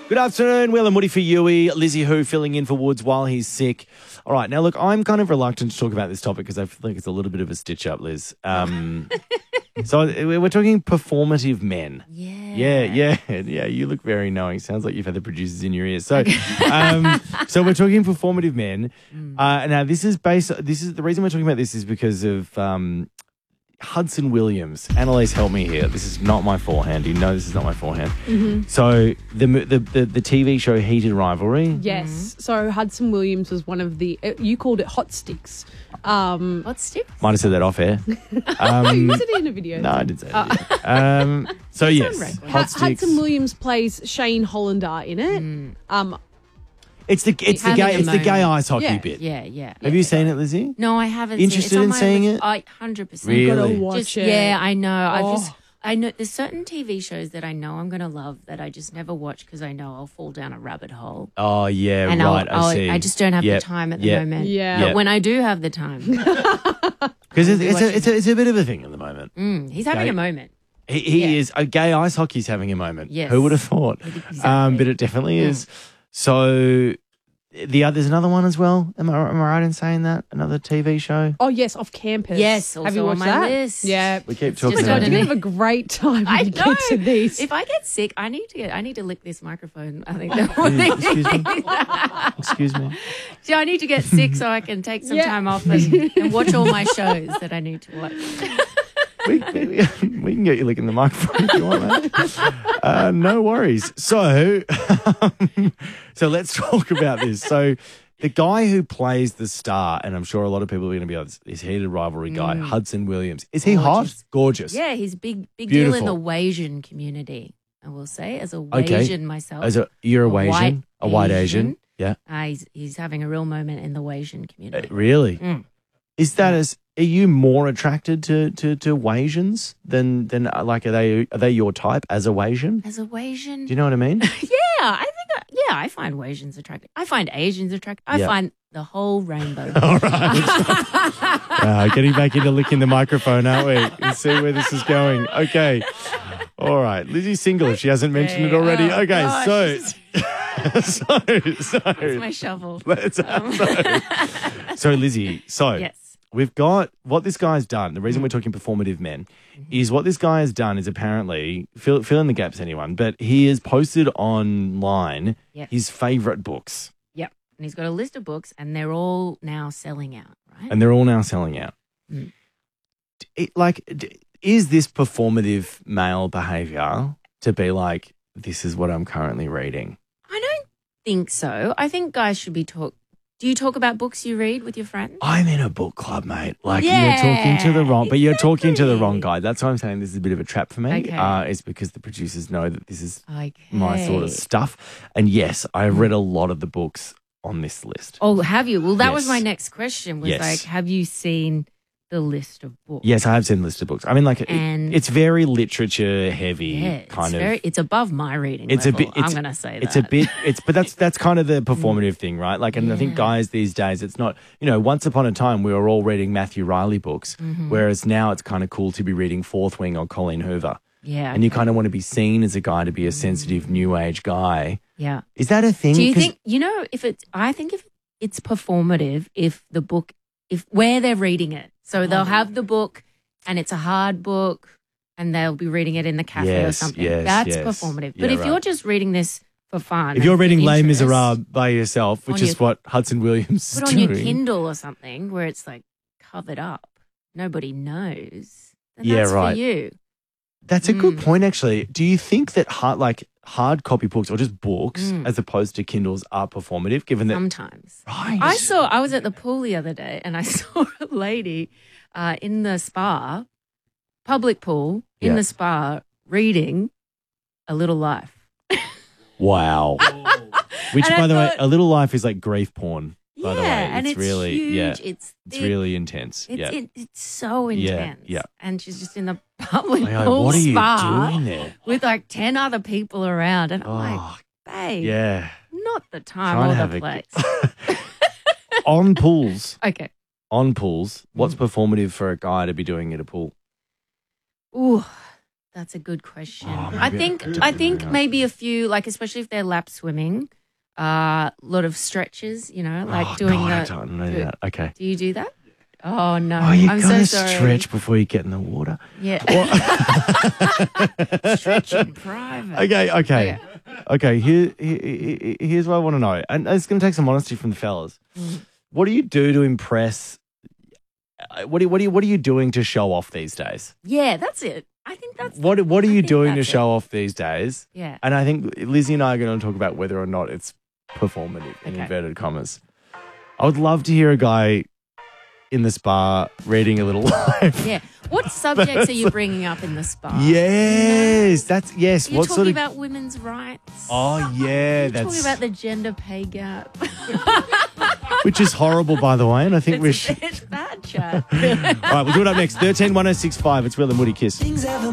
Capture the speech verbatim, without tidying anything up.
Good afternoon, Will and Woody for Yui. Lizzie Who filling in for Woods while he's sick. All right, now look, I'm kind of reluctant to talk about this topic because I feel like it's a little bit of a stitch up, Liz. Um, so we're talking performative men. Yeah. Yeah, yeah, yeah. You look very knowing. Sounds like you've had the producers in your ears. So, um, so we're talking performative men. Mm. Uh, now, this is based. This is the reason we're talking about this is because of um, Hudson Williams. Annalise, help me here. This is not my forehand. You know, this is not my forehand. Mm-hmm. So the, the the the T V show Heated Rivalry. Yes. Mm-hmm. So Hudson Williams was one of the, uh, you called it hot sticks. Um, What stick? Might have said that off air. oh, you Um, said it in a video. no, I didn't say that. Um, so yes, record. hot Hu- sticks. Hudson Williams plays Shane Hollander in it. Mm. Um, It's the it's the Having gay a it's the gay moment. ice hockey Yeah. bit. Yeah, yeah. Have you seen it, Lizzie? No, I haven't. Interested seen it. in It's on my seeing list. it? I one hundred percent. Really? gotta watch Just, it. yeah, I know. I Oh. just, I know there's certain T V shows that I know I'm going to love that I just never watch because I know I'll fall down a rabbit hole. Oh yeah, and right. I'll, I'll, I see. I just don't have Yep, the time at the yep. moment. Yeah. But Yep. when I do have the time, Because it's, it's, a, it's, a, it's a bit of a thing at the moment. mm, he's having Gay- a moment. He, he Yeah. is. Uh, gay ice hockey's having a moment. Yes. Who would have thought? Exactly. Um, but it definitely is. So the other, there's another one as well. Am I, am I right in saying that? Another T V show? oh, yes, Off Campus. Yes, Have you also watched on my that? list. Yeah. We keep It's talking just Oh my about God, underneath. you have a great time when I you know. get to these. If I get sick, I need to get. I need to lick this microphone. I think the whole thing. Excuse me. Excuse me. So I need to get sick so I can take some Yeah. time off and, and watch all my shows that I need to watch. We, we, we can get you licking the microphone if you want, mate. Uh, no worries. So, um, so let's talk about this. So, the guy who plays the star, and I'm sure a lot of people are going to be on this, this Heated Rivalry guy, Hudson Williams. Is he hot? Gorgeous. Gorgeous. Yeah, he's big, big deal in the Beautiful. Wasian community. I will say, as a Okay. Wasian myself, As a, you're a, A white Asian, a white Asian. Asian. Yeah. uh, he's he's having a real moment in the Wasian Uh, community. really? Mm. Is that as? Are you more attracted to to to Wasians than than uh, like are they are they your type as a Wasian? As a Wasian, Do you know what I mean? yeah, I think I, yeah, I find Wasians attractive. I find Asians attractive. I Yeah. find the whole rainbow. All right. uh, getting back into licking the microphone, aren't we? Let's see where this is going. Okay. All right. Lizzie's single if she hasn't mentioned it Okay. already. Oh, okay. gosh. So, so, so, That's my shovel. let's- so, so, Lizzie, so Yes. we've got what this guy's done. The reason we're talking performative men Mm-hmm. is what this guy has done is apparently, fill, fill in the gaps, anyone, but he has posted online Yes. his favorite books. Yep. And he's got a list of books, and they're all now selling out, right? And they're all now selling out. Mm. It, like, d- is this performative male behavior to be like, this is what I'm currently reading? I don't think so. I think guys should be talk. Do you talk about books you read with your friends? I'm in a book club, mate. Like, Yeah, you're talking to the wrong, but you're talking to the wrong exactly. guy. That's why I'm saying this is a bit of a trap for me. Okay. Uh, it's because the producers know that this is Okay. my sort of stuff. And yes, I've read a lot of the books on this list. Oh, have you? Well, that was Yes. my next question. Was Yes. like, have you seen the list of books? Yes, I have seen a list of books. I mean, like, it- And- it's very literature heavy, Yeah, kind it's of. very. It's above my reading. It's a level. bit- it's- I'm gonna say It's that. a bit, it's, but that's, that's kind of the performative thing, right? Like, and I think Yeah. guys these days, it's not, you know, once upon a time we were all reading Matthew Riley books, Mm-hmm. whereas now it's kind of cool to be reading Fourth Wing or Colleen Hoover. Yeah. And you kind of want to be seen as a guy to be a sensitive new age guy. yeah. Is that a thing? Do you 'Cause- think you know if it's? I think if it's performative, if the book, if where they're reading it, so they'll have the book, and it's a hard book, and they'll be reading it in the cafe or Yes, something. yes, That's yes. performative. Yeah, But if right. you're just reading this for fun, if you're and for reading Les interest, Miserables by yourself, which on is your- what Hudson Williams is put on doing. your Kindle or something where it's like covered up, nobody knows. Then Yeah, that's right. For you. That's a good Mm. point, actually. Do you think that hard, like hard copy books or just books, Mm. as opposed to Kindles, are performative? Given that, Sometimes. right? I saw. I was at the pool the other day, and I saw a lady uh, in the spa, public pool in Yeah. the spa, reading A Little Life. Wow. Which, And I by the way, thought- A Little Life is like grief porn. By yeah, the way, and it's really, huge. yeah, It's it's thick. really intense. It's yeah. it, it's so Yeah, intense. yeah. And she's just in the public Like, oh, pool what are you spa doing there? with like ten other people around, and I'm Oh, like, babe, yeah. not the time Trying to or have the a- place. On pools, Okay. on pools, Mm. what's performative for a guy to be doing at a pool? Ooh, That's a good question. Oh, I maybe think I don't I really think know. maybe a few, like especially if they're lap swimming, a uh, lot of stretches. You know, like Oh, doing God, I the. don't know do- that. Okay. Do you do that? Oh no! Oh, you I'm gotta so sorry. stretch before you get in the water. Yeah. Stretch in private. Okay, okay, Okay. okay. Here, here, here's what I want to know, and it's going to take some honesty from the fellas. Mm. What do you do to impress? uh, What do you, what do you, what are you doing to show off these days? Yeah, that's it. I think that's What What are I you think doing to that's show off these days? Yeah. And I think Lizzie and I are going to talk about whether or not it's performative in Okay. inverted commas. I would love to hear a guy in the spa reading a little life. Yeah. What subjects are you bringing up in the spa? Yes, that's yes. Are you what talking sort of? about women's rights? Oh yeah, Are you that's talking about the gender pay gap? which is horrible, by the way. And I think we it's, should. it's bad, Chad. All right, we'll do it up next. Thirteen one zero six five. It's Will and Woody. Kiss. Things ever